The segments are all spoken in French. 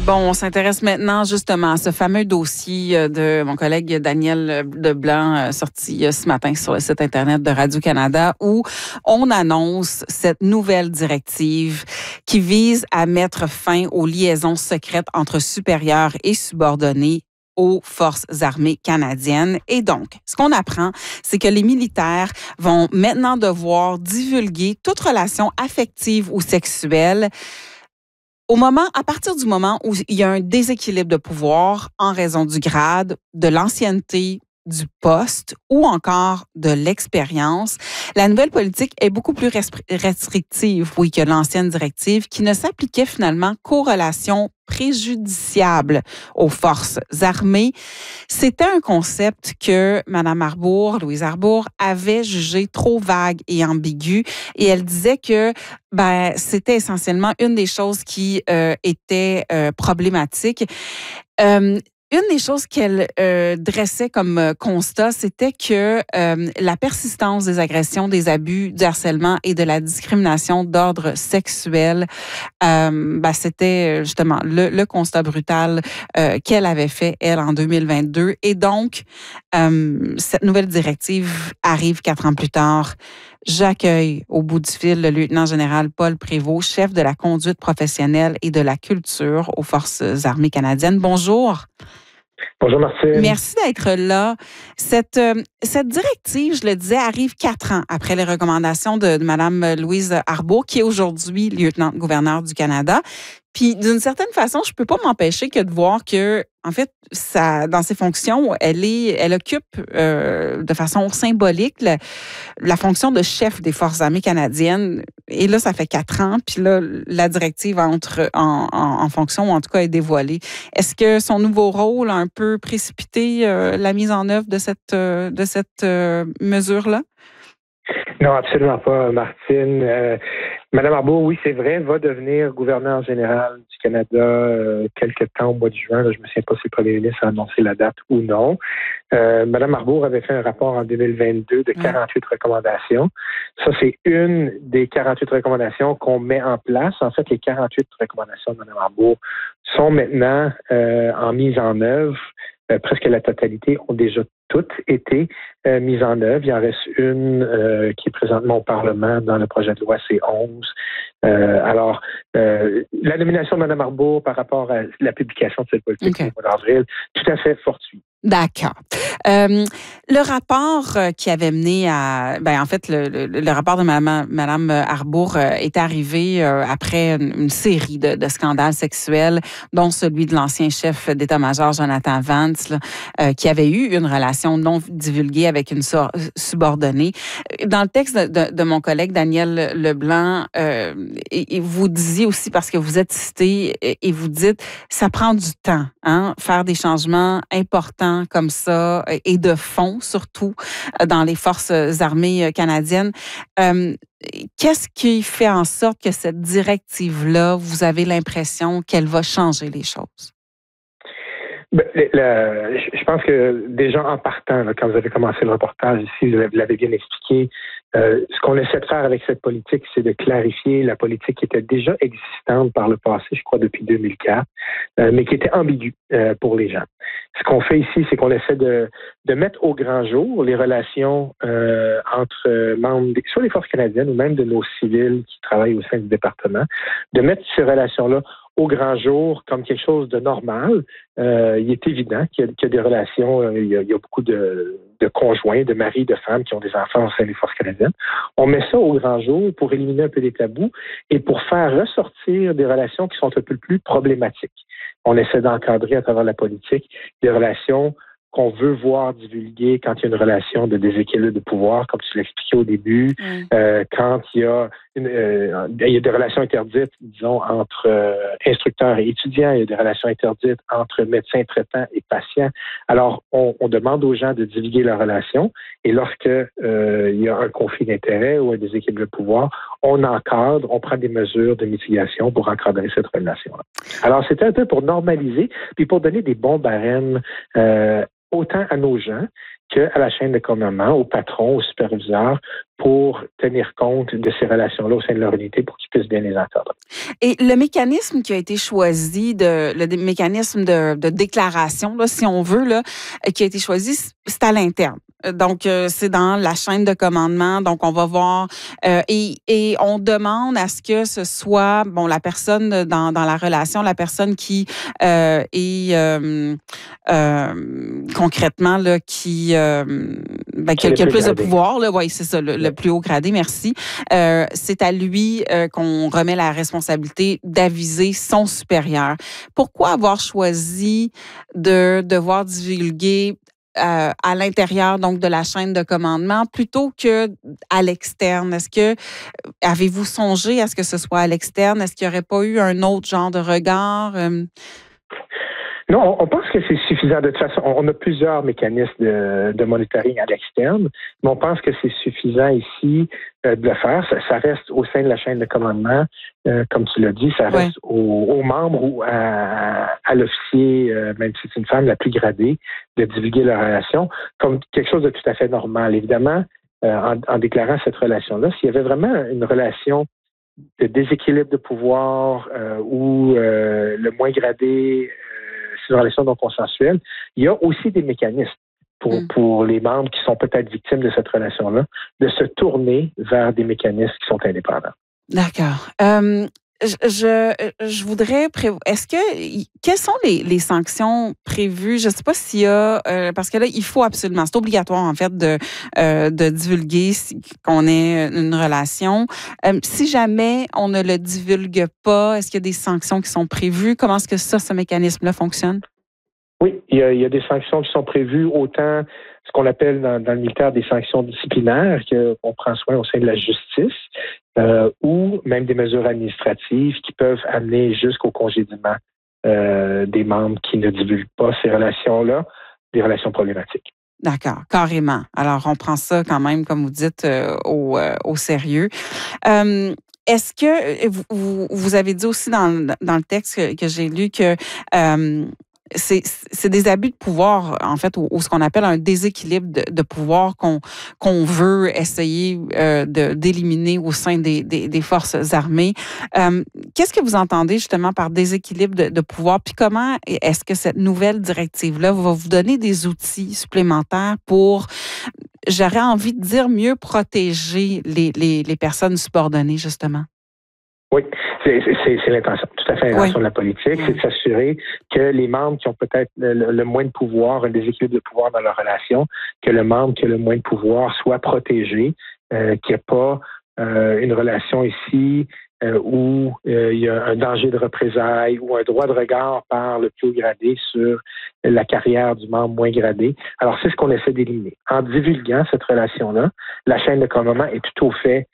Bon, on s'intéresse maintenant justement à ce fameux dossier de mon collègue Daniel Leblanc sorti ce matin sur le site Internet de Radio-Canada où on annonce cette nouvelle directive qui vise à mettre fin aux liaisons secrètes entre supérieurs et subordonnés aux forces armées canadiennes. Et donc, ce qu'on apprend, c'est que les militaires vont maintenant devoir divulguer toute relation affective ou sexuelle à partir du moment où il y a un déséquilibre de pouvoir en raison du grade, de l'ancienneté du poste ou encore de l'expérience, la nouvelle politique est beaucoup plus restrictive, oui, que l'ancienne directive qui ne s'appliquait finalement qu'aux relations préjudiciables aux forces armées. C'était un concept que Mme Louise Arbour, avait jugé trop vague et ambigu et elle disait que c'était essentiellement une des choses qui était problématique. Une des choses qu'elle dressait comme constat, c'était que la persistance des agressions, des abus, du harcèlement et de la discrimination d'ordre sexuel, c'était justement le constat brutal qu'elle avait fait, elle, en 2022. Et donc, cette nouvelle directive arrive 4 ans plus tard. J'accueille au bout du fil le lieutenant-général Paul Prévost, chef de la conduite professionnelle et de la culture aux Forces armées canadiennes. Bonjour. Bonjour, Martine. Merci d'être là. Cette directive, je le disais, arrive 4 ans après les recommandations de Mme Louise Arbour, qui est aujourd'hui lieutenant-gouverneur du Canada. Puis, d'une certaine façon, je peux pas m'empêcher que de voir que, en fait, dans ses fonctions, elle occupe de façon symbolique la fonction de chef des Forces armées canadiennes. Et là, ça fait 4 ans. Puis là, la directive entre en fonction, ou en tout cas, est dévoilée. Est-ce que son nouveau rôle a un peu précipité la mise en œuvre de cette mesure-là? Non, absolument pas, Martine. Madame Arbour, oui, c'est vrai, va devenir gouverneur général du Canada quelque temps au mois de juin. Là, je me souviens pas si le premier ministre a annoncé la date ou non. Madame Arbour avait fait un rapport en 2022 de 48 recommandations. Ça, c'est une des 48 recommandations qu'on met en place. En fait, les 48 recommandations de Madame Arbour sont maintenant en mise en œuvre. Presque la totalité ont déjà toutes été mises en œuvre. Il en reste une qui est présentement au Parlement dans le projet de loi C11. La nomination de Mme Arbour par rapport à la publication de cette politique au mois d'avril, tout à fait fortuit. D'accord. Le rapport qui avait mené à... en fait, le rapport de Mme Arbour est arrivé après une série de scandales sexuels, dont celui de l'ancien chef d'état-major Jonathan Vance, qui avait eu une relation non divulguée avec une subordonnée. Dans le texte de mon collègue Daniel Leblanc, et vous disiez aussi, parce que vous êtes cité, et vous dites, ça prend du temps, faire des changements importants comme ça, et de fond surtout, dans les forces armées canadiennes. Qu'est-ce qui fait en sorte que cette directive-là, vous avez l'impression qu'elle va changer les choses? Je pense que déjà en partant, quand vous avez commencé le reportage ici, vous l'avez bien expliqué, ce qu'on essaie de faire avec cette politique, c'est de clarifier la politique qui était déjà existante par le passé, je crois depuis 2004, mais qui était ambiguë pour les gens. Ce qu'on fait ici, c'est qu'on essaie de mettre au grand jour les relations entre membres, soit des forces canadiennes ou même de nos civils qui travaillent au sein du département, de mettre ces relations-là au grand jour comme quelque chose de normal. Il est évident qu'il y a des relations, il y a beaucoup de conjoints, de maris, de femmes qui ont des enfants au sein des forces canadiennes. On met ça au grand jour pour éliminer un peu les tabous et pour faire ressortir des relations qui sont un peu plus problématiques. On essaie d'encadrer à travers la politique des relations qu'on veut voir divulguer quand il y a une relation de déséquilibre de pouvoir, comme tu l'expliquais au début, quand il y a des relations interdites, disons, entre instructeurs et étudiants, il y a des relations interdites entre médecins traitants et patients. Alors, on demande aux gens de divulguer leurs relations et lorsque il y a un conflit d'intérêts ou un déséquilibre de pouvoir, on encadre, on prend des mesures de mitigation pour encadrer cette relation-là. Alors, c'était un peu pour normaliser, puis pour donner des bons barèmes autant à nos gens qu'à la chaîne de commandement, aux patrons, aux superviseurs, pour tenir compte de ces relations-là au sein de leur unité pour qu'ils puissent bien les entendre. Et le mécanisme qui a été choisi, le mécanisme de déclaration, là, si on veut, là, qui a été choisi, c'est à l'interne. Donc, c'est dans la chaîne de commandement. Donc, on va voir et on demande à ce que ce soit, bon, la personne dans la relation, la personne qui est concrètement là, qui a le plus de pouvoir. Oui, c'est ça, le plus haut gradé, merci. C'est à lui qu'on remet la responsabilité d'aviser son supérieur. Pourquoi avoir choisi de devoir divulguer à l'intérieur donc de la chaîne de commandement plutôt que à l'externe? Est-ce que avez-vous songé à ce que ce soit à l'externe? Est-ce qu'il n'y aurait pas eu un autre genre de regard? Non, on pense que c'est suffisant. De toute façon, on a plusieurs mécanismes de monitoring à l'externe, mais on pense que c'est suffisant ici de le faire. Ça reste au sein de la chaîne de commandement, comme tu l'as dit, ça reste aux membres ou à l'officier, même si c'est une femme la plus gradée, de divulguer leur relation comme quelque chose de tout à fait normal. Évidemment, en déclarant cette relation-là, s'il y avait vraiment une relation de déséquilibre de pouvoir où le moins gradé c'est une relation non consensuelle, il y a aussi des mécanismes pour les membres qui sont peut-être victimes de cette relation-là, de se tourner vers des mécanismes qui sont indépendants. D'accord. Je voudrais quelles sont les sanctions prévues? Je ne sais pas s'il y a parce que là, il faut absolument, c'est obligatoire en fait de divulguer qu'on ait une relation. Si jamais on ne le divulgue pas, est-ce qu'il y a des sanctions qui sont prévues? Comment est-ce que ce mécanisme-là fonctionne? Oui, il y a des sanctions qui sont prévues, autant ce qu'on appelle dans le militaire des sanctions disciplinaires qu'on prend soin au sein de la justice, ou même des mesures administratives qui peuvent amener jusqu'au congédiement des membres qui ne divulguent pas ces relations-là, des relations problématiques. D'accord, carrément. Alors, on prend ça quand même, comme vous dites, au sérieux. Est-ce que vous avez dit aussi dans le texte que j'ai lu que c'est des abus de pouvoir, en fait, ou ce qu'on appelle un déséquilibre de pouvoir qu'on veut essayer d'éliminer au sein des forces armées. Qu'est-ce que vous entendez justement par déséquilibre de pouvoir? Puis comment est-ce que cette nouvelle directive-là va vous donner des outils supplémentaires pour, j'aurais envie de dire, mieux protéger les personnes subordonnées, justement? Oui, c'est l'intention, tout à fait l'intention de la politique, c'est de s'assurer que les membres qui ont peut-être le moins de pouvoir, un déséquilibre de pouvoir dans leur relation, que le membre qui a le moins de pouvoir soit protégé, qu'il n'y ait pas une relation ici où il y a un danger de représailles ou un droit de regard par le plus haut gradé sur la carrière du membre moins gradé. Alors, c'est ce qu'on essaie d'éliminer. En divulguant cette relation-là, la chaîne de commandement est tout au fait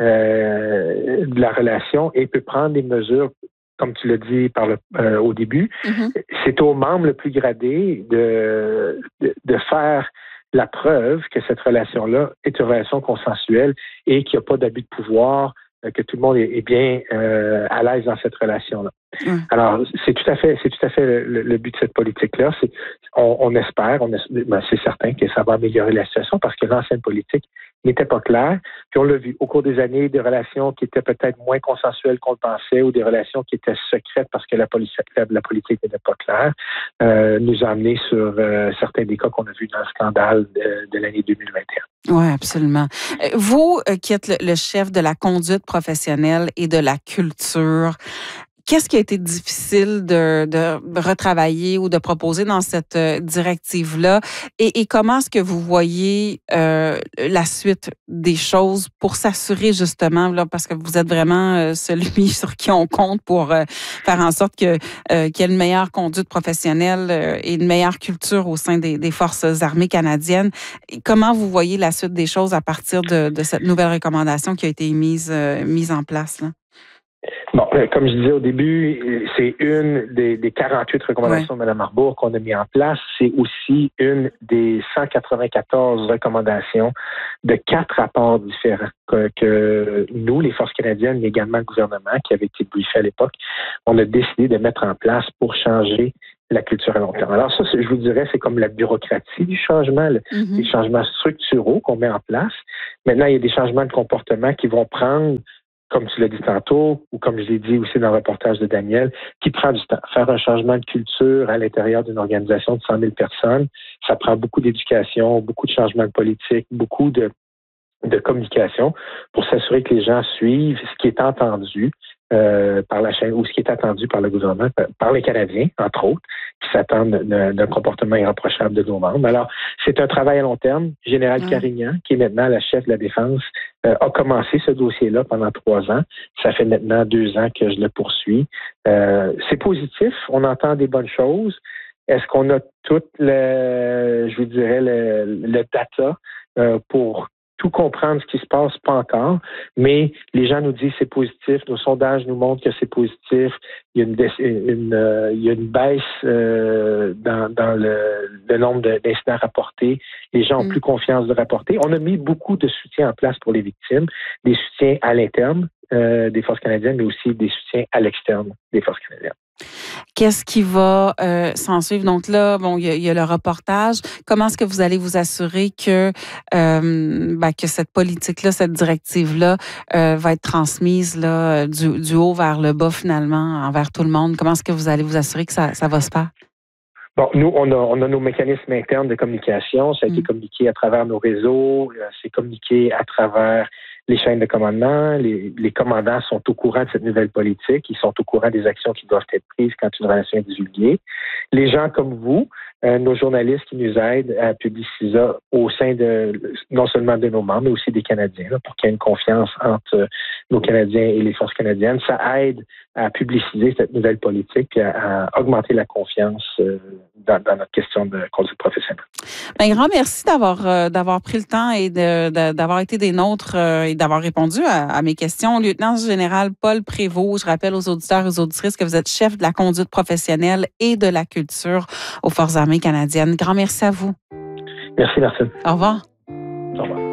de la relation et peut prendre des mesures, comme tu l'as dit au début. C'est au membre le plus gradé de faire la preuve que cette relation-là est une relation consensuelle et qu'il n'y a pas d'abus de pouvoir, que tout le monde est bien à l'aise dans cette relation-là. Alors, c'est tout à fait le but de cette politique-là. On espère, c'est certain que ça va améliorer la situation parce que l'ancienne politique n'était pas claire. Puis on l'a vu au cours des années, des relations qui étaient peut-être moins consensuelles qu'on le pensait ou des relations qui étaient secrètes parce que la politique n'était pas claire, nous a amené sur certains des cas qu'on a vus dans le scandale de l'année 2021. Oui, absolument. Vous, qui êtes le chef de la conduite professionnelle et de la culture, qu'est-ce qui a été difficile de retravailler ou de proposer dans cette directive-là? Et comment est-ce que vous voyez la suite des choses pour s'assurer justement, là, parce que vous êtes vraiment celui sur qui on compte pour faire en sorte qu'il y ait une meilleure conduite professionnelle et une meilleure culture au sein des Forces armées canadiennes. Et comment vous voyez la suite des choses à partir de cette nouvelle recommandation qui a été mise en place, là? Bon, comme je disais au début, c'est une des 48 recommandations de Mme Arbour qu'on a mis en place. C'est aussi une des 194 recommandations de 4 rapports différents que nous, les Forces canadiennes, mais également le gouvernement, qui avait été briefé à l'époque, on a décidé de mettre en place pour changer la culture à long terme. Alors ça, je vous dirais, c'est comme la bureaucratie du changement, les changements structuraux qu'on met en place. Maintenant, il y a des changements de comportement qui vont prendre, comme tu l'as dit tantôt, ou comme je l'ai dit aussi dans le reportage de Daniel, qui prend du temps. Faire un changement de culture à l'intérieur d'une organisation de 100 000 personnes, ça prend beaucoup d'éducation, beaucoup de changements de politique, beaucoup de communication pour s'assurer que les gens suivent ce qui est entendu par la chaîne ou ce qui est attendu par le gouvernement, par les Canadiens, entre autres, qui s'attendent d'un comportement irréprochable de nos membres. Alors, c'est un travail à long terme. Général Carignan, qui est maintenant la chef de la Défense, a commencé ce dossier-là pendant 3 ans. Ça fait maintenant 2 ans que je le poursuis. C'est positif. On entend des bonnes choses. Est-ce qu'on a tout je vous dirais, le data pour tout comprendre ce qui se passe? Pas encore, mais les gens nous disent que c'est positif. Nos sondages nous montrent que c'est positif. Il y a une baisse dans le nombre d'incidents rapportés. Les gens ont plus confiance de rapporter. On a mis beaucoup de soutien en place pour les victimes, des soutiens à l'interne des Forces canadiennes, mais aussi des soutiens à l'externe des Forces canadiennes. Qu'est-ce qui va s'en suivre? Donc là, bon, il y a le reportage. Comment est-ce que vous allez vous assurer que cette politique-là, cette directive-là va être transmise là, du haut vers le bas finalement, envers tout le monde? Comment est-ce que vous allez vous assurer que ça va se faire? Bon, nous, on a nos mécanismes internes de communication. Ça a été communiqué à travers nos réseaux. C'est communiqué à travers les chaînes de commandement. Les commandants sont au courant de cette nouvelle politique. Ils sont au courant des actions qui doivent être prises quand une relation est divulguée. Les gens comme vous, nos journalistes qui nous aident à publiciser ça au sein de non seulement de nos membres, mais aussi des Canadiens, là, pour qu'il y ait une confiance entre nos Canadiens et les Forces canadiennes. Ça aide à publiciser cette nouvelle politique, à augmenter la confiance dans notre question de conduite professionnelle. Un grand merci d'avoir pris le temps et d'avoir été des nôtres et d'avoir répondu à mes questions. Lieutenant-général Paul Prévost, je rappelle aux auditeurs et aux auditrices que vous êtes chef de la conduite professionnelle et de la culture aux Forces armées canadiennes. Grand merci à vous. Merci, Martine. Au revoir. Au revoir.